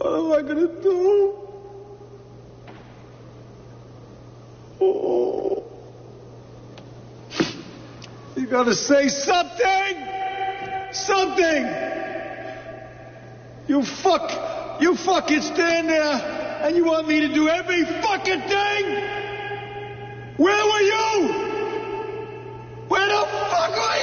What am I gonna do? Oh. You gotta say something! Something! You fucking stand there and you want me to do every fucking thing? Where were you? Where the fuck were you?